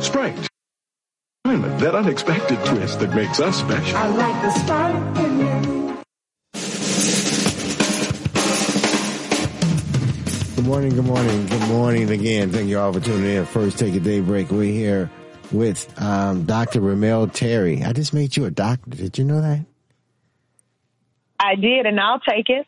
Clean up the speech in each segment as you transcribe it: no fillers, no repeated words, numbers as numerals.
Sprite. That unexpected twist that makes us special. I like the sparkling. Good morning, good morning, good morning again. Thank you all for tuning in. First Take a Daybreak. We're here with Dr. Ramel Terry. I just made you a doctor. Did you know that? I did, and I'll take it.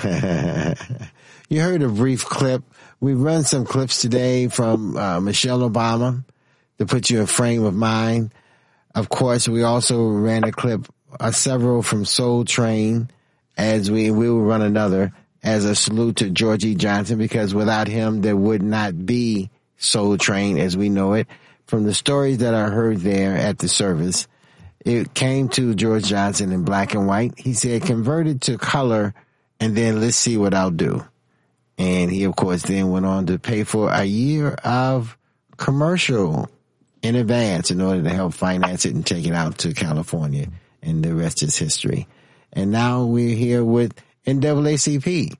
You heard a brief clip. We run some clips today from Michelle Obama to put you in frame of mind. Of course, we also ran a clip, several from Soul Train, as we will run another as a salute to George E. Johnson, because without him, there would not be Soul Train as we know it. From the stories that I heard there at the service, it came to George Johnson in black and white. He said, convert it to color, and then let's see what I'll do. And he, of course, then went on to pay for a year of commercial in advance in order to help finance it and take it out to California. And the rest is history. And now we're here with NAACP.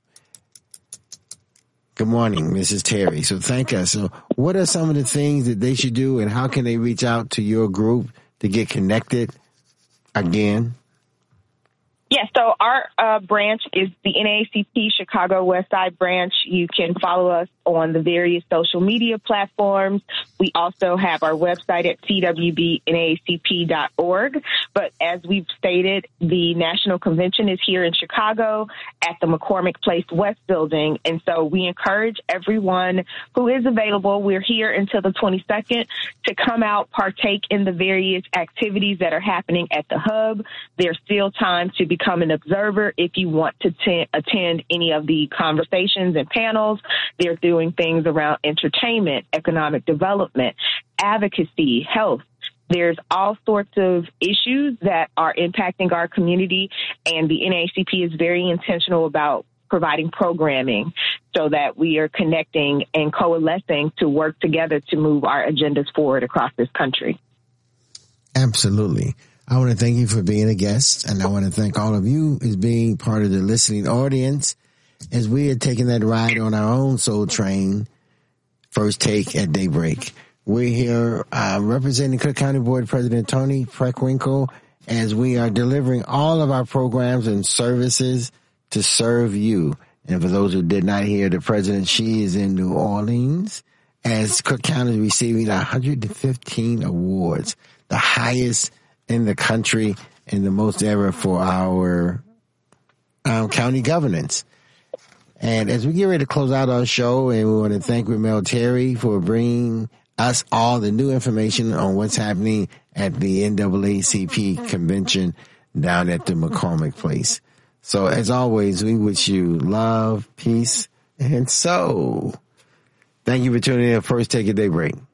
Good morning, Mrs. Terry. So thank us. So what are some of the things that they should do, and how can they reach out to your group to get connected again? Yes, so our branch is the NAACP Chicago Westside branch. You can follow us on the various social media platforms. We also have our website at cwbnaacp.org. But as we've stated, the national convention is here in Chicago at the McCormick Place West building. And so we encourage everyone who is available, we're here until the 22nd, to come out, partake in the various activities that are happening at the hub. There's still time to become an observer if you want to attend any of the conversations and panels. They're doing things around entertainment, economic development, advocacy, health. There's all sorts of issues that are impacting our community, and the NAACP is very intentional about providing programming so that we are connecting and coalescing to work together to move our agendas forward across this country. Absolutely. I want to thank you for being a guest, and I want to thank all of you as being part of the listening audience as we are taking that ride on our own Soul Train, First Take at Daybreak. We're here representing Cook County Board President Tony Preckwinkle as we are delivering all of our programs and services to serve you. And for those who did not hear, the president, she is in New Orleans as Cook County is receiving 115 awards, the highest in the country and the most ever for our county governance. And as we get ready to close out our show, and we want to thank Ramel Terry for bringing us all the new information on what's happening at the NAACP convention down at the McCormick Place. So as always, we wish you love, peace, and soul. Thank you for tuning in. First Take a Daybreak.